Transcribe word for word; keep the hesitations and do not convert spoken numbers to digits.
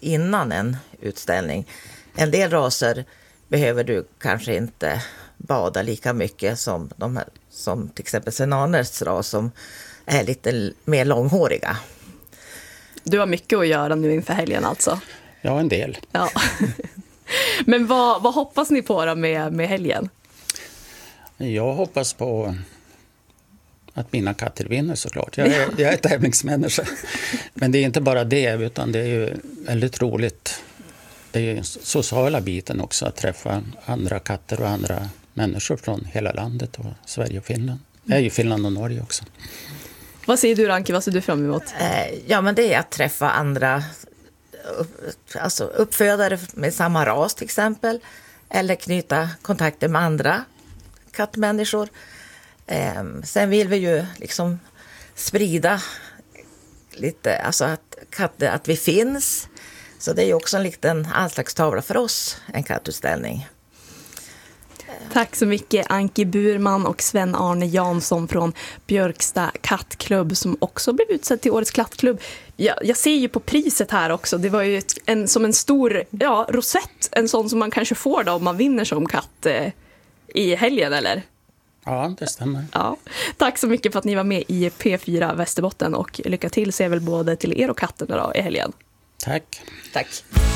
innan en utställning. En del raser behöver du kanske inte bada lika mycket som, de här, som till exempel Senaners ras som är lite mer långhåriga. Du har mycket att göra nu inför helgen alltså? Ja, en del. Ja. Men vad, vad hoppas ni på då med, med helgen? Jag hoppas på att mina katter vinner såklart. Jag är, jag är tävlingsmänniska. Men det är inte bara det, utan det är ju väldigt roligt. Det är ju sociala biten också, att träffa andra katter och andra människor från hela landet och Sverige och Finland. Jag är ju Finland och Norge också. Vad säger du, Anki? Vad ser du fram emot? Ja, men det är att träffa andra, alltså uppfödare med samma ras till exempel. Eller knyta kontakter med andra kattmänniskor. Sen vill vi ju liksom sprida lite, alltså att, katter, att vi finns. Så det är ju också en liten anslagstavla för oss, en kattutställning. Tack så mycket Anki Burman och Sven-Arne Jansson från Björksta kattklubb som också blev utsedd till årets kattklubb. Jag, jag ser ju på priset här också, det var ju ett, en, som en stor ja, rosett, en sån som man kanske får då om man vinner som katt eh, i helgen, eller? Ja, det stämmer. Ja. Tack så mycket för att ni var med i P fyra Västerbotten och lycka till ser väl både till er och katterna då i helgen. Tack. Tack.